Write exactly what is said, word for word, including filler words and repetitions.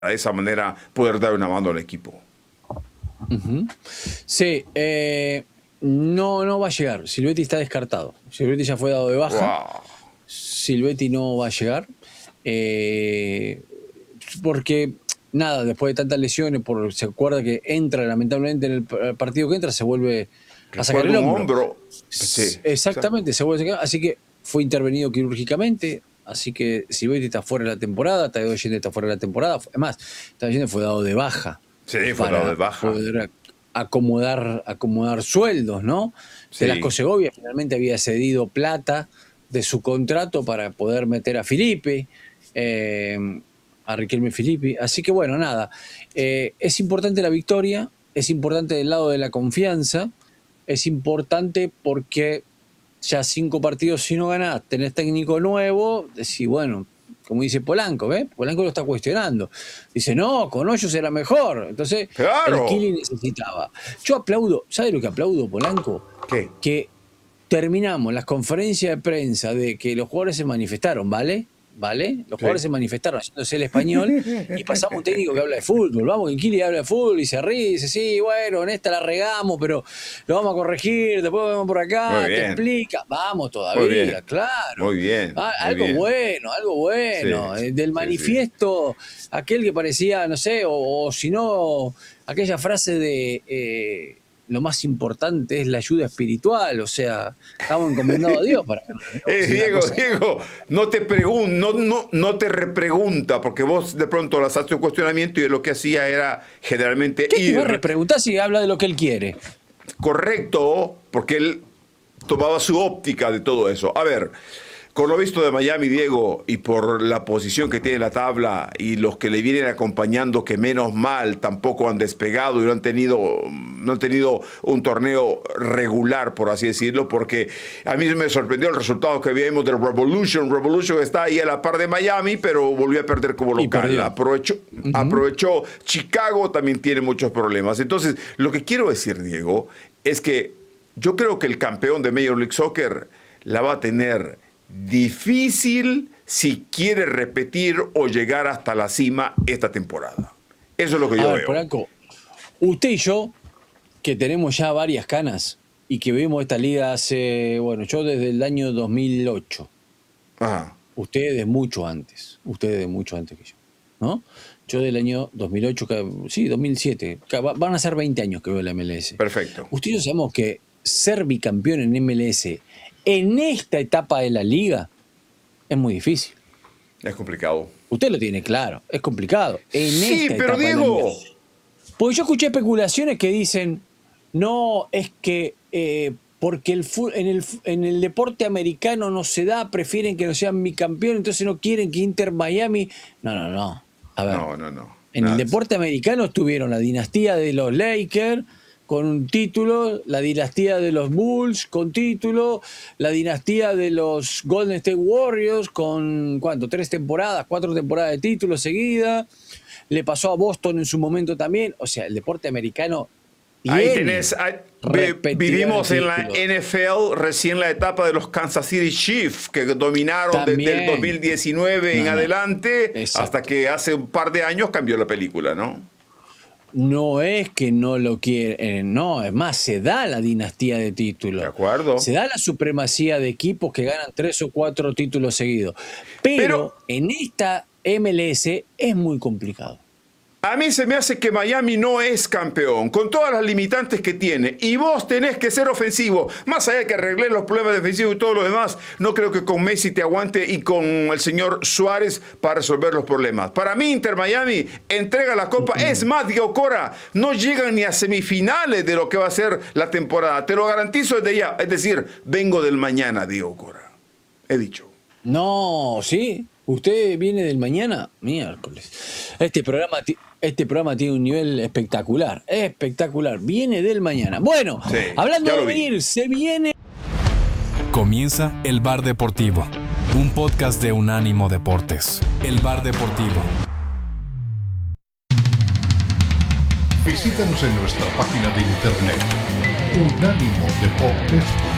de esa manera poder dar una mano al equipo. Uh-huh. Sí, eh, no, no va a llegar. Silvetti está descartado. Silvetti ya fue dado de baja. Wow. Silvetti no va a llegar. Eh, porque, nada, después de tantas lesiones, por, se acuerda que entra, lamentablemente, en el partido que entra, se vuelve a sacar el hombro. hombro. Sí, exactamente, se vuelve a sacar. Así que fue intervenido quirúrgicamente. Así que Silvetti está fuera de la temporada. Tadeo Allende está fuera de la temporada. Además, Tadeo Allende fue dado de baja. Sí, fue dado de baja. Poder acomodar, acomodar sueldos, ¿no? Sí. Velasco Segovia finalmente había cedido plata de su contrato para poder meter a Filippi, eh, a Riquelme Filippi. Así que bueno, nada. Eh, es importante la victoria, es importante del lado de la confianza, es importante porque ya cinco partidos si no ganás, tenés técnico nuevo, decís, bueno, como dice Polanco, ¿ves? Polanco lo está cuestionando. Dice, no, con Hoyos era mejor. Entonces, claro. el Kili necesitaba. Yo aplaudo, ¿sabe lo que aplaudo, Polanco? ¿Qué? Que terminamos las conferencias de prensa de que los jugadores se manifestaron, ¿vale? ¿Vale? Los Sí. jugadores se manifestaron haciéndose el español y pasamos un técnico que habla de fútbol. Vamos, que Kili habla de fútbol y se ríe y dice, sí, bueno, en esta la regamos, pero lo vamos a corregir, después vamos por acá, te explica. Vamos todavía, claro. Muy bien. Ah, muy algo bien. bueno, algo bueno. Sí, Del manifiesto, sí, sí. Aquel que parecía, no sé, o, o si no, aquella frase de... Eh, lo más importante es la ayuda espiritual, o sea, estamos encomendados a Dios para... Eh, Diego, cosa... Diego, no te pregun no, no, no te repregunta, porque vos de pronto lanzaste un cuestionamiento y lo que hacía era generalmente... ¿Qué ir... te va a repreguntar si habla de lo que él quiere? Correcto, porque él tomaba su óptica de todo eso. A ver... Con lo visto de Miami, Diego, y por la posición que tiene la tabla y los que le vienen acompañando, que menos mal tampoco han despegado y no han tenido, no han tenido un torneo regular, por así decirlo, porque a mí me sorprendió el resultado que vimos del Revolution. Revolution está ahí a la par de Miami, pero volvió a perder como local. Aprovechó, uh-huh. aprovechó Chicago, también tiene muchos problemas. Entonces, lo que quiero decir, Diego, es que yo creo que el campeón de Major League Soccer la va a tener difícil si quiere repetir o llegar hasta la cima esta temporada. Eso es lo que yo a ver, veo. Polanco, usted y yo, que tenemos ya varias canas y que vimos esta liga hace, bueno, yo desde el año dos mil ocho. Ajá. Usted de mucho antes. Usted de mucho antes que yo, ¿no? Yo del año dos mil ocho, sí, dos mil siete. Van a ser veinte años que veo la M L S. Perfecto. Usted y yo sabemos que ser bicampeón en M L S en esta etapa de la liga es muy difícil. Es complicado. Usted lo tiene claro, es complicado. En sí, esta pero etapa Diego... de la liga. Porque yo escuché especulaciones que dicen, no, es que eh, porque el, en, el, en el deporte americano no se da, prefieren que no sean bicampeón, entonces no quieren que Inter Miami... No, no, no. A ver, no, no, no. En Nada. el deporte americano estuvieron la dinastía de los Lakers, con un título, la dinastía de los Bulls con título, la dinastía de los Golden State Warriors con, ¿cuánto? Tres temporadas, cuatro temporadas de título seguida. Le pasó a Boston en su momento también. O sea, el deporte americano... Ahí tenés, ahí, vivimos en la N F L recién la etapa de los Kansas City Chiefs, que dominaron también, desde el dos mil diecinueve no, en no. adelante, Exacto. hasta que hace un par de años cambió la película, ¿no? No es que no lo quieren, no, es más, se da la dinastía de títulos. De acuerdo. Se da la supremacía de equipos que ganan tres o cuatro títulos seguidos. Pero, Pero en esta M L S es muy complicado. A mí se me hace que Miami no es campeón, con todas las limitantes que tiene. Y vos tenés que ser ofensivo. Más allá de que arreglé los problemas defensivos y todo lo demás, no creo que con Messi te aguante y con el señor Suárez para resolver los problemas. Para mí, Inter Miami entrega la copa. Mm-hmm. Es más, Diego Cora, no llegan ni a semifinales de lo que va a ser la temporada. Te lo garantizo desde ya. Es decir, vengo del mañana, Diego Cora. He dicho. No, ¿sí? ¿Usted viene del mañana? Miércoles. Este programa, este programa tiene un nivel espectacular. Espectacular. Viene del mañana. Bueno, sí, hablando de venir, se viene... Comienza El Bar Deportivo, un podcast de Unánimo Deportes. El Bar Deportivo. Visítanos en nuestra página de internet unánimo deportes